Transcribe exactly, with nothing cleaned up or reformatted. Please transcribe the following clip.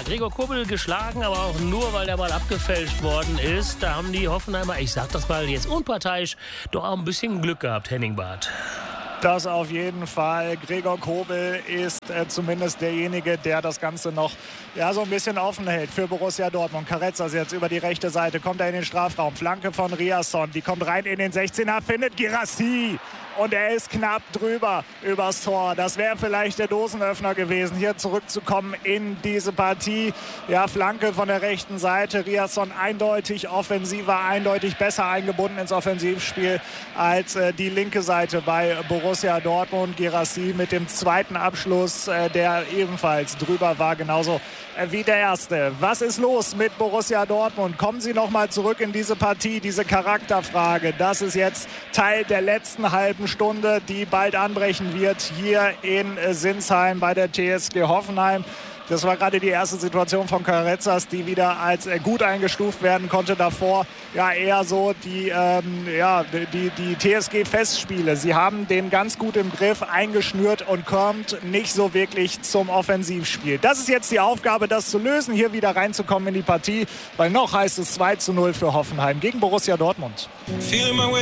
Gregor Kobel geschlagen, aber auch nur, weil der Ball abgefälscht worden ist. Da haben die Hoffenheimer, ich sag das mal jetzt unparteiisch, doch auch ein bisschen Glück gehabt, Henning Barth. Das auf jeden Fall. Gregor Kobel ist äh, zumindest derjenige, der das Ganze noch ja, so ein bisschen offen hält für Borussia Dortmund. Carrezzas jetzt über die rechte Seite, kommt er in den Strafraum. Flanke von Riasson, die kommt rein in den sechzehner, findet Guirassy. Und er ist knapp drüber übers Tor. Das wäre vielleicht der Dosenöffner gewesen, hier zurückzukommen in diese Partie. Ja, Flanke von der rechten Seite. Riasson eindeutig offensiver, eindeutig besser eingebunden ins Offensivspiel als äh, die linke Seite bei Borussia Dortmund. Guirassy mit dem zweiten Abschluss, äh, der ebenfalls drüber war, genauso äh, wie der erste. Was ist los mit Borussia Dortmund? Kommen sie nochmal zurück in diese Partie, diese Charakterfrage? Das ist jetzt Teil der letzten halben Stunde, die bald anbrechen wird hier in Sinsheim bei der T S G Hoffenheim. Das war gerade die erste Situation von Carrezzas, die wieder als gut eingestuft werden konnte. Davor ja eher so die, ähm, ja, die, die T S G-Festspiele. Sie haben den ganz gut im Griff, eingeschnürt und kommt nicht so wirklich zum Offensivspiel. Das ist jetzt die Aufgabe, das zu lösen, hier wieder reinzukommen in die Partie, weil noch heißt es zwei zu null für Hoffenheim gegen Borussia Dortmund.